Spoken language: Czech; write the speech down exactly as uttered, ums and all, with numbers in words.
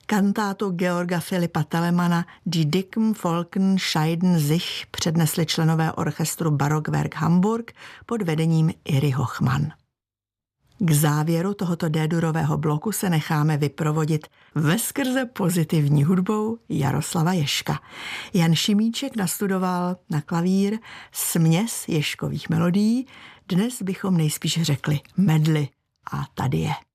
Kantátu Georga Filipa Telemana Die dicken Volken scheiden sich přednesli členové orchestru Barockwerk Hamburg pod vedením Iry Hochmann. K závěru tohoto D-durového bloku se necháme vyprovodit veskrze pozitivní hudbou Jaroslava Ježka. Jan Šimíček nastudoval na klavír směs Ježkových melodií, dnes bychom nejspíš řekli medly. A tady je.